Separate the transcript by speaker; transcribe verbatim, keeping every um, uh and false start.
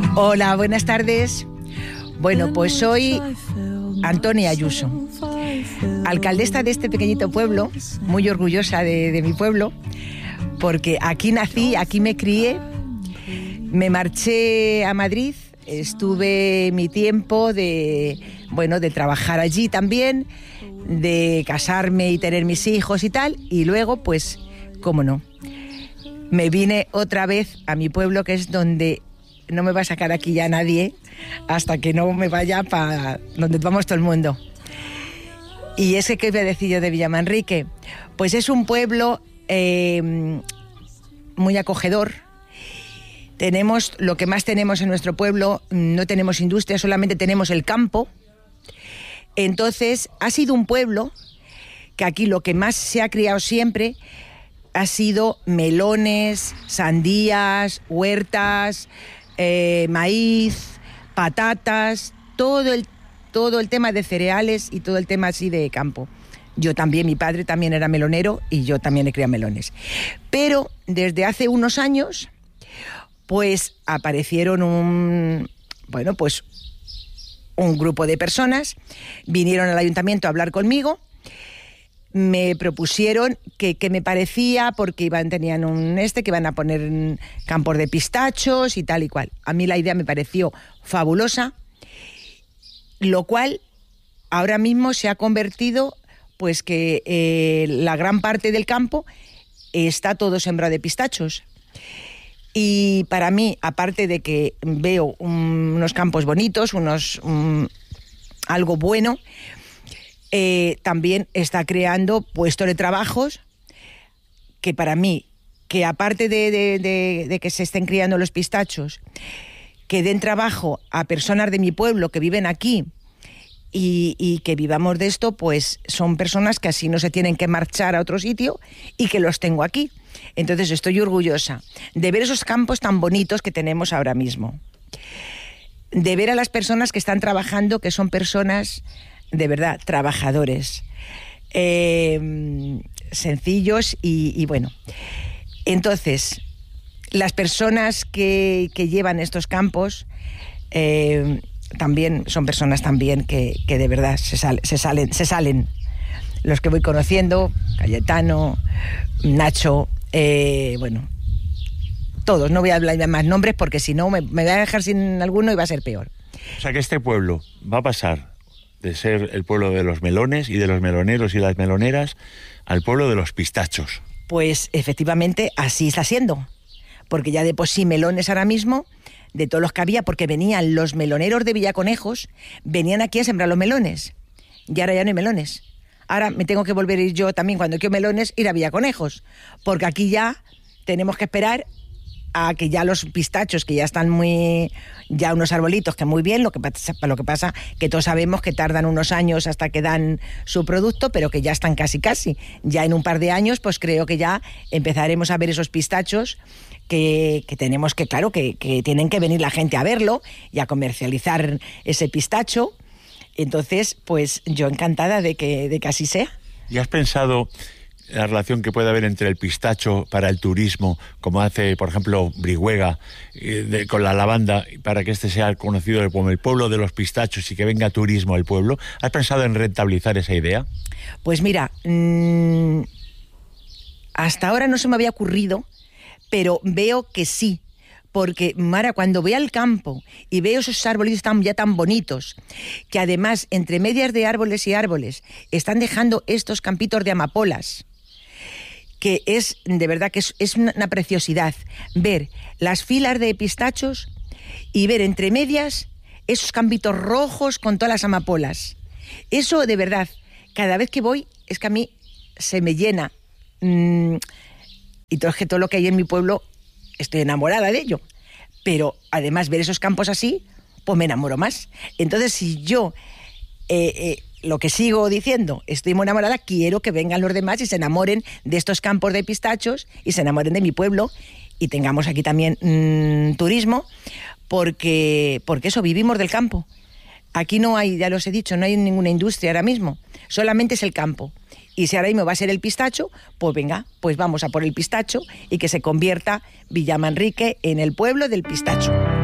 Speaker 1: Hola, buenas tardes. Bueno, pues soy Antonia Ayuso, alcaldesa de este pequeñito pueblo, muy orgullosa de, de mi pueblo, porque aquí nací, aquí me crié, me marché a Madrid, estuve mi tiempo de, bueno, de trabajar allí también, de casarme y tener mis hijos y tal, y luego, pues, cómo no, me vine otra vez a mi pueblo, que es donde no me va a sacar aquí ya nadie hasta que no me vaya para donde vamos todo el mundo. Y es que, ¿qué voy a decir yo de Villamanrique? Pues es un pueblo eh, muy acogedor. Tenemos lo que más tenemos en nuestro pueblo, no tenemos industria, solamente tenemos el campo. Entonces, ha sido un pueblo que aquí lo que más se ha criado siempre ha sido melones, sandías, huertas, eh, maíz, patatas, todo el, todo el tema de cereales y todo el tema así de campo. Yo también, mi padre también era melonero y yo también he criado melones. Pero desde hace unos años, pues aparecieron un, bueno, pues un grupo de personas, vinieron al ayuntamiento a hablar conmigo, me propusieron que, que me parecía, porque iban, tenían un este, que iban a poner campos de pistachos y tal y cual. A mí la idea me pareció fabulosa, lo cual ahora mismo se ha convertido, pues que eh, la gran parte del campo está todo sembrado de pistachos. Y para mí, aparte de que veo un, unos campos bonitos, unos um, algo bueno, eh, también está creando puestos de trabajos que para mí, que aparte de, de, de, de que se estén criando los pistachos, que den trabajo a personas de mi pueblo que viven aquí y, y que vivamos de esto, pues son personas que así no se tienen que marchar a otro sitio y que los tengo aquí. Entonces estoy orgullosa de ver esos campos tan bonitos que tenemos ahora mismo, de ver a las personas que están trabajando, que son personas de verdad trabajadores, eh, sencillos y, y bueno. Entonces, las personas que, que llevan estos campos eh, también son personas también que, que de verdad se, sal, se salen, se salen. Los que voy conociendo, Cayetano, Nacho, eh, bueno, todos, no voy a hablar de más nombres porque si no me, me voy a dejar sin alguno y va a ser peor.
Speaker 2: O sea que este pueblo va a pasar de ser el pueblo de los melones y de los meloneros y las meloneras al pueblo de los pistachos.
Speaker 1: Pues efectivamente así está siendo, porque ya de por sí melones ahora mismo, de todos los que había, porque venían los meloneros de Villaconejos, venían aquí a sembrar los melones, y ahora ya no hay melones. Ahora me tengo que volver a ir yo también, cuando quiero melones, ir a Villaconejos, porque aquí ya tenemos que esperar a que ya los pistachos, que ya están muy, ya unos arbolitos que muy bien, lo que pasa, lo que pasa que todos sabemos que tardan unos años hasta que dan su producto, pero que ya están casi casi, ya en un par de años pues creo que ya empezaremos a ver esos pistachos que, que tenemos que, claro, que, que tienen que venir la gente a verlo y a comercializar ese pistacho. Entonces pues yo encantada de que, de que así sea.
Speaker 2: ¿Y has pensado la relación que puede haber entre el pistacho para el turismo, como hace, por ejemplo, Brihuega, eh, de, con la lavanda, para que este sea conocido como el pueblo de los pistachos y que venga turismo al pueblo? ¿Has pensado en rentabilizar esa idea?
Speaker 1: Pues mira, mmm, hasta ahora no se me había ocurrido, pero veo que sí. Porque, Mara, cuando voy al campo y veo esos arbolitos tan, ya tan bonitos, que además, entre medias de árboles y árboles, están dejando estos campitos de amapolas, que es, de verdad, que es, es una preciosidad ver las filas de pistachos y ver entre medias esos campitos rojos con todas las amapolas. Eso, de verdad, cada vez que voy, es que a mí se me llena. Mm, y todo, es que todo lo que hay en mi pueblo, estoy enamorada de ello. Pero, además, ver esos campos así, pues me enamoro más. Entonces, si yo... Eh, eh, lo que sigo diciendo, estoy muy enamorada, quiero que vengan los demás y se enamoren de estos campos de pistachos y se enamoren de mi pueblo y tengamos aquí también mmm, turismo, porque, porque eso, vivimos del campo. Aquí no hay, ya los he dicho, no hay ninguna industria ahora mismo, solamente es el campo. Y si ahora mismo va a ser el pistacho, pues venga, pues vamos a por el pistacho y que se convierta Villamanrique en el pueblo del pistacho.